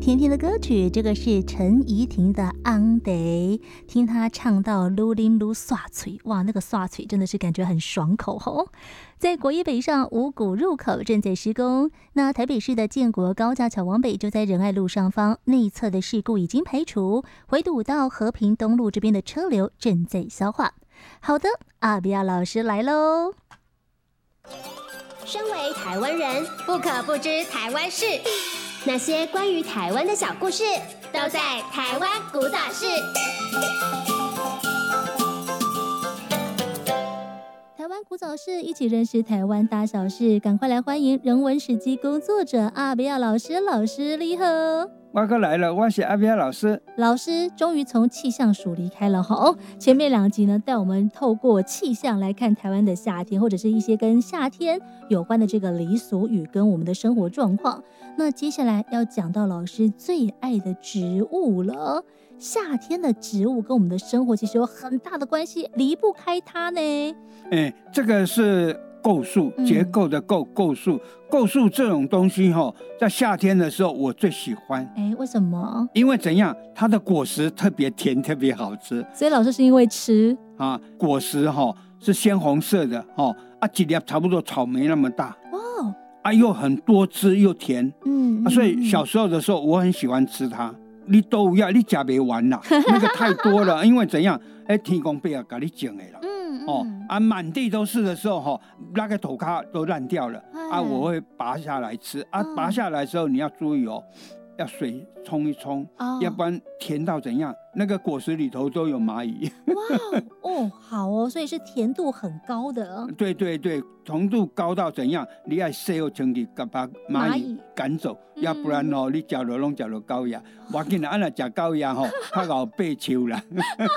甜甜的歌曲，这个是陈怡婷的《昂得》，听她唱到噜林噜刷嘴，哇，那个刷嘴真的是感觉很爽口哦。在国一北上五股入口正在施工，那台北市的建国高架桥往北就在仁爱路上方内侧的事故已经排除，回堵到和平东路这边的车流正在消化。好的，阿比亚老师来喽。 身为台湾人，不可不知台湾事。那些关于台湾的小故事，都在《台湾古早事》。 台湾古早事，一起认识台湾大小事，赶快来欢迎人文史迹工作者阿比亚老师。老师你好。 我可来了，我是阿比亚老师。 老师终于从气象署离开了哈，前面2集呢，带我们透过气象来看台湾的夏天，或者是一些跟夏天有关的这个俚俗语跟我们的生活状况。那接下来要讲到老师最爱的植物了。夏天的植物跟我们的生活其实有很大的关系，离不开它呢。 这个是构树，结构的构树。构树这种东西在夏天的时候我最喜欢。 为什么？ 因为怎样，它的果实特别甜，特别好吃。 所以老师是因为吃啊，果实是鲜红色的一粒差不多草莓那么大。哇！又很多汁又甜。所以小时候的时候我很喜欢吃它。你都要，你吃不完啦，那个太多了。因为怎样，天公伯啊，给你种的啦。满地都是的时候那个头壳都烂掉了。我会拔下来吃。拔下来的时候你要注意要水冲一冲，要不然甜到怎样，那个果实里头都有蚂蚁。 哇，好哦，所以是甜度很高的。 对对对，甜度高到怎样，你要洗好清气，把蚂蚁赶走，要不然你吃了拢吃了高压，我跟你按了吃高压较熬背秋啦。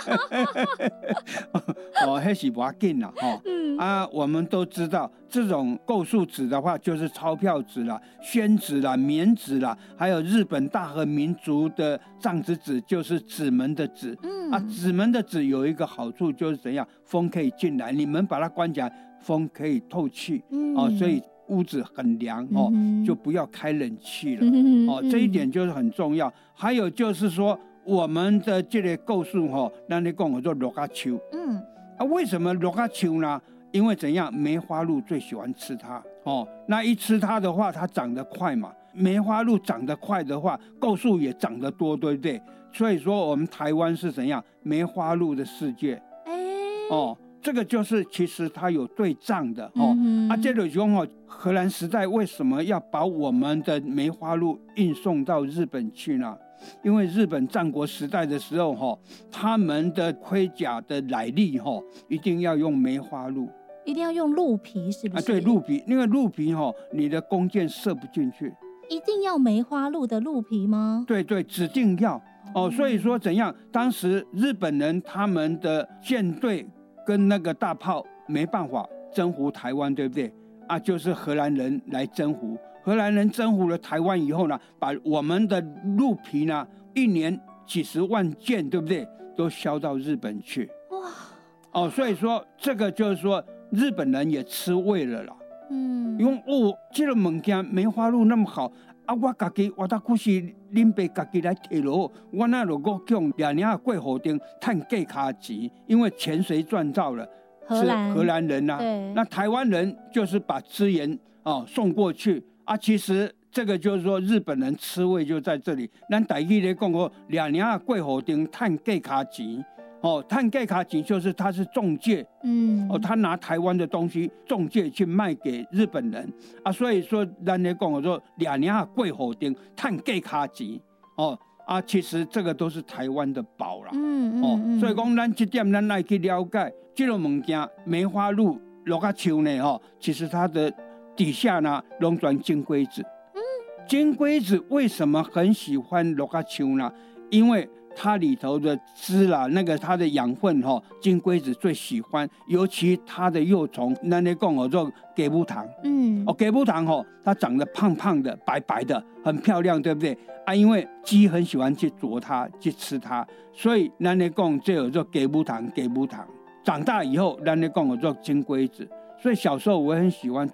那是不要紧啦我们都知道这种构树纸的话，就是钞票纸啦、宣纸啦、棉纸啦，还有日本大和民族的帐子纸，就是纸门的纸。纸门的纸有一个好处就是怎样，风可以进来，你们把它关起来，风可以透气。所以屋子很凉就不要开冷气了。这一点就是很重要。还有就是说，我们的这个构树那你讲我做罗嘎秋。为什么罗嘎秋呢？因为怎样，梅花鹿最喜欢吃它那一吃它的话，它长得快嘛。梅花鹿长得快的话，构树也长得多，对不对？所以说我们台湾是怎样，梅花鹿的世界。这个就是其实它有对仗的这个说荷兰时代为什么要把我们的梅花鹿运送到日本去呢？因为日本战国时代的时候他们的盔甲的来历一定要用梅花鹿， 一定要用鹿皮，是不是？ 对，鹿皮，因为鹿皮你的弓箭射不进去。 一定要梅花鹿的鹿皮吗？ 对对，指定要所以说怎样，当时日本人他们的舰队跟那个大炮没办法征服台湾，对不对就是荷兰人来征服。荷兰人征服了台湾以后呢，把我们的鹿皮呢1年几十万件，对不对，都销到日本去。哇！所以说这个就是说日本人也吃味了啦。因为这个物件梅花鹿那么好我自己我到古时恁爸自己来摕落，我那如果用2年过河丁赚价卡钱，因为钱谁赚到了？是荷兰人那台湾人就是把资源送过去其实这个就是说日本人吃味就在这里。咱台语咧讲过2年过河丁赚价卡钱。赚价卡钱就是他是中介。他拿台湾的东西中介去卖给日本人所以说咱咧讲说2年过河丁赚价卡钱其实这个都是台湾的宝啦。所以讲咱这点咱来去了解这种物件，梅花鹿落个树呢其实它的底下呢拢全金龟子。金龟子为什么很喜欢落个树呢？因为它里头的汁啦，那个它的养分金龟子最喜欢，尤其它的幼虫，那你讲我做给母糖。给母糖它长得胖胖的、白白的，很漂亮，对不对因为鸡很喜欢去啄它、去吃它，所以那你讲这有做给母糖。长大以后，那你讲我做金龟子。所以小时候我很喜欢